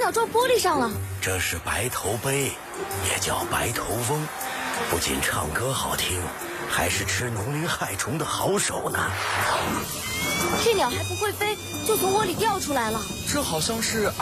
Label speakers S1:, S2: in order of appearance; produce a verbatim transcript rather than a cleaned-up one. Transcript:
S1: 鸟撞玻璃上了。
S2: 这是白头鹎，也叫白头翁，不仅唱歌好听，还是吃农林害虫的好手呢。
S1: 这鸟还不会飞，就从窝里掉出来了。
S3: 这好像是